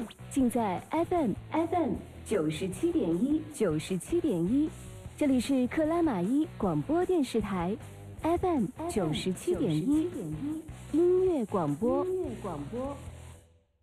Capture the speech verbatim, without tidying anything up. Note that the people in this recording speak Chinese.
尽在 F M F M 九十七点一九十七点一，这里是克拉玛依广播电视台 F M 九十七点一音乐广播。音乐广播。